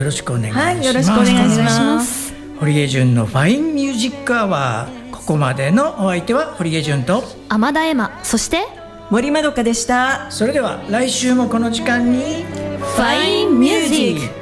よろしくお願いします。 はい、よろしくお願いします。 堀江純のファインミュージックアワー、ここまでのお相手は堀江純と天田恵麻、そして森まどかでした。 それでは来週もこの時間にファインミュージック。